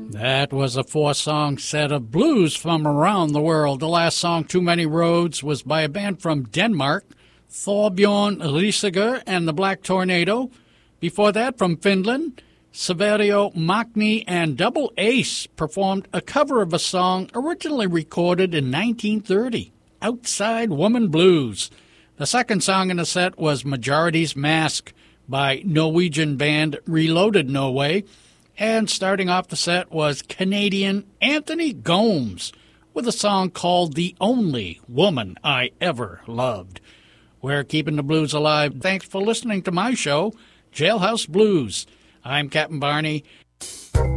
That was a four-song set of blues from around the world. The last song, Too Many Roads, was by a band from Denmark, Thorbjorn Risager and the Black Tornado. Before that, from Finland, Saverio Magni and Double Ace performed a cover of a song originally recorded in 1930, Outside Woman Blues. The second song in the set was Majority's Mask by Norwegian band Reloaded Norway. And starting off the set was Canadian Anthony Gomes with a song called The Only Woman I Ever Loved. We're keeping the blues alive. Thanks for listening to my show, Jailhouse Blues. I'm Captain Barney.